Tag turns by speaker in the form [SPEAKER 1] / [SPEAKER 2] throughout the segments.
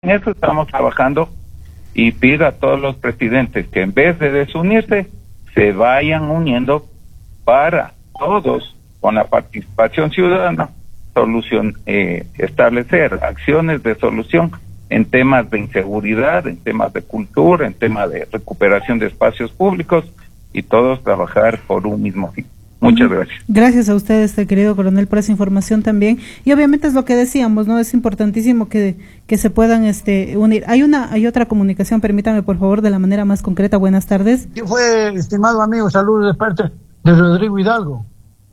[SPEAKER 1] En eso estamos trabajando y pido a todos los presidentes que en vez de desunirse, se vayan uniendo para todos, con la participación ciudadana, establecer acciones de solución en temas de inseguridad, en temas de cultura, en temas de recuperación de espacios públicos y todos trabajar por un mismo fin. Muchas gracias.
[SPEAKER 2] Gracias a ustedes, querido coronel, por esa información también. Y obviamente es lo que decíamos, ¿no? Es importantísimo que se puedan unir. Hay otra comunicación, permítame por favor, de la manera más concreta. Buenas tardes.
[SPEAKER 3] ¿Qué fue, estimado amigo? Saludos de parte de Rodrigo Hidalgo.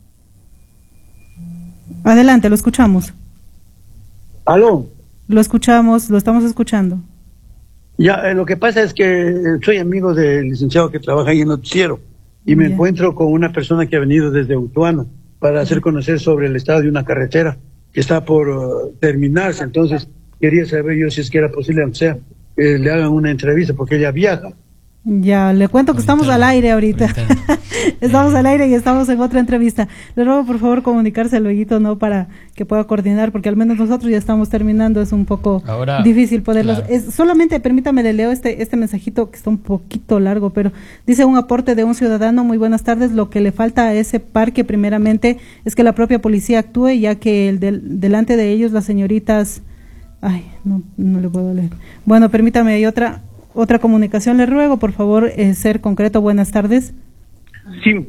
[SPEAKER 2] Adelante, lo escuchamos.
[SPEAKER 3] ¿Aló?
[SPEAKER 2] Lo escuchamos, lo estamos escuchando.
[SPEAKER 3] Ya, lo que pasa es que soy amigo del licenciado que trabaja ahí en el noticiero y me encuentro con una persona que ha venido desde Utuano para hacer conocer sobre el estado de una carretera que está por terminarse. Entonces quería saber yo si es que era posible, o sea, que le hagan una entrevista porque ella viaja.
[SPEAKER 2] Ya, le cuento que estamos al aire ahorita. Estamos al aire y estamos en otra entrevista. Le ruego por favor comunicarse luego, ¿no? Para que pueda coordinar, porque al menos nosotros ya estamos terminando, es un poco difícil poderlos. Claro. Solamente permítame, le leo este mensajito que está un poquito largo, pero dice: un aporte de un ciudadano. Muy buenas tardes. Lo que le falta a ese parque primeramente es que la propia policía actúe, ya que delante de ellos las señoritas... Ay, no le puedo leer. Bueno, permítame, hay otra comunicación, le ruego por favor ser concreto. Buenas tardes.
[SPEAKER 1] Sí.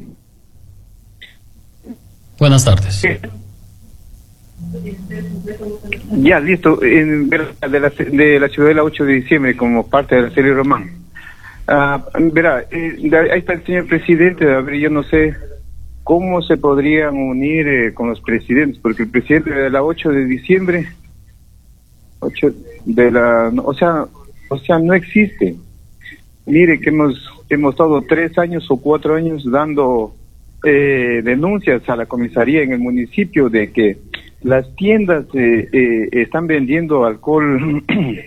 [SPEAKER 4] Buenas tardes.
[SPEAKER 1] Ya, listo. De la ciudadela 8 de diciembre, como parte de la serie Román. Verá, ahí está el señor presidente. A ver, yo no sé cómo se podrían unir con los presidentes, porque el presidente de la 8 de diciembre, o sea, no existe. Mire que hemos estado 3 años o 4 años dando denuncias a la comisaría en el municipio de que las tiendas están vendiendo alcohol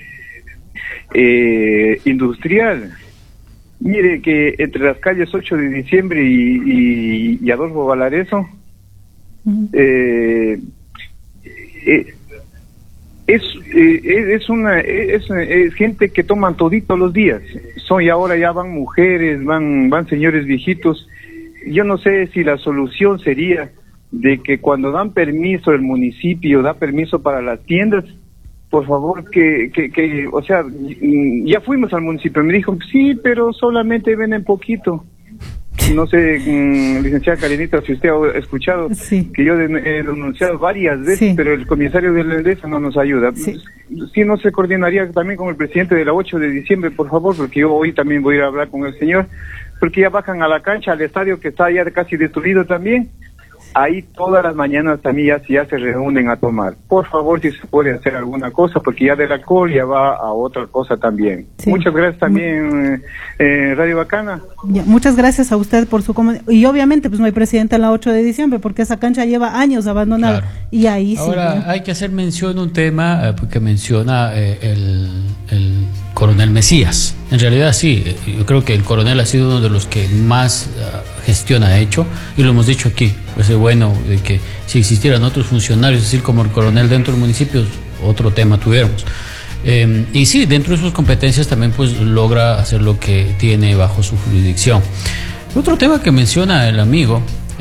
[SPEAKER 1] industrial. Mire que entre las calles 8 de diciembre y Adolfo Valareso, es gente que toman todito los días. Y ahora ya van mujeres, van señores viejitos. Yo no sé si la solución sería de que cuando dan permiso, el municipio da permiso para las tiendas, por favor o sea, ya fuimos al municipio, me dijo, sí, pero solamente venden poquito. No sé, licenciada Karenita, si usted ha escuchado, que yo he denunciado varias veces, pero el comisario de la ENDESA no nos ayuda. Sí, no se coordinaría también con el presidente de la 8 de diciembre, por favor, porque yo hoy también voy a ir a hablar con el señor, porque ya bajan a la cancha, al estadio que está ya casi destruido también. Ahí todas las mañanas también ya se reúnen a tomar. Por favor, si se puede hacer alguna cosa, porque ya del alcohol ya va a otra cosa también. Muchas gracias también, Radio Bacana.
[SPEAKER 2] Muchas gracias a usted por su comunicación. Y obviamente pues no hay presidente en la 8 de diciembre, porque esa cancha lleva años abandonada. Claro. Y ahí
[SPEAKER 4] ahora hay que hacer mención un tema porque menciona el coronel Mesías. En realidad sí, yo creo que el coronel ha sido uno de los que más gestión ha hecho, y lo hemos dicho aquí. Pues es bueno de que si existieran otros funcionarios, es decir, como el coronel dentro del municipio, otro tema tuviéramos. Y sí, dentro de sus competencias también pues logra hacer lo que tiene bajo su jurisdicción. Otro tema que menciona el amigo,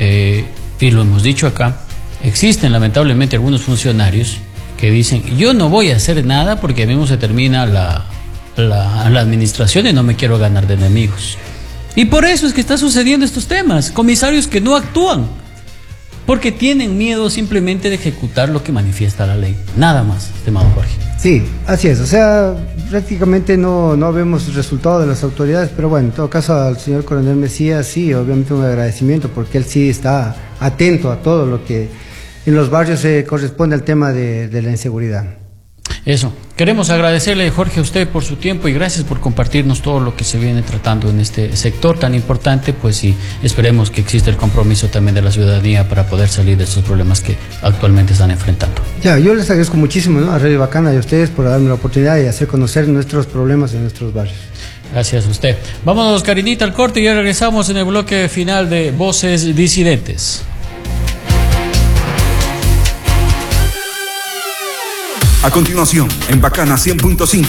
[SPEAKER 4] y lo hemos dicho acá, existen lamentablemente algunos funcionarios que dicen: yo no voy a hacer nada porque a mí mismo se termina la administración y no me quiero ganar de enemigos. Y por eso es que está sucediendo estos temas, comisarios que no actúan, porque tienen miedo simplemente de ejecutar lo que manifiesta la ley. Nada más, estimado Jorge.
[SPEAKER 5] Sí, así es, o sea, prácticamente no vemos resultado de las autoridades, pero bueno, en todo caso al señor coronel Mesías sí, obviamente un agradecimiento, porque él sí está atento a todo lo que en los barrios corresponde al tema de la inseguridad.
[SPEAKER 4] Eso, queremos agradecerle, Jorge, a usted por su tiempo y gracias por compartirnos todo lo que se viene tratando en este sector tan importante, pues y esperemos que exista el compromiso también de la ciudadanía para poder salir de estos problemas que actualmente están enfrentando. Ya,
[SPEAKER 5] yo les agradezco muchísimo, ¿no?, a Radio Bacana y a ustedes por darme la oportunidad de hacer conocer nuestros problemas en nuestros barrios.
[SPEAKER 4] Gracias a usted. Vámonos, Karinita, al corte y ya regresamos en el bloque final de Voces Disidentes.
[SPEAKER 6] A continuación, en Bacana 100.5,